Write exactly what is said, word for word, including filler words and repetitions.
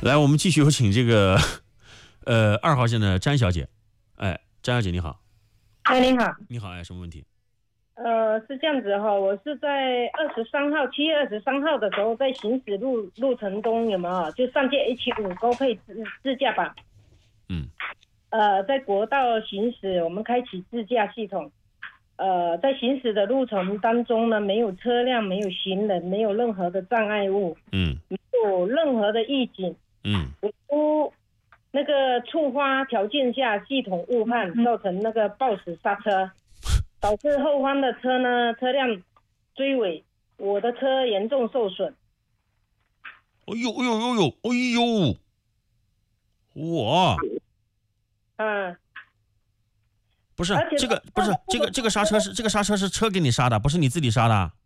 来，我们继续有请这个呃二号线的詹小姐。哎，詹小姐你好。 哎，你好。 你好，哎，什么问题？ 呃，是这样子哈，我是在二十三号，七月二十三号的时候，在行驶路路程中有没有就上届 H 五 高配自自驾版？ 嗯。 呃，在国道行驶，我们开启自驾系统。呃，在行驶的路程当中呢，没有车辆，没有行人，没有任何的障碍物， 嗯， 没有任何的预警， 嗯， 无那个触发条件下系统误判，造成那个抱死刹车，导致后方的车呢车辆追尾，我的车严重受损。 哎呦哎呦哎呦哎呦，哇！ 嗯。 不是这个，不是这个，这个刹车是这个刹车是车给你刹的，不是你自己刹的。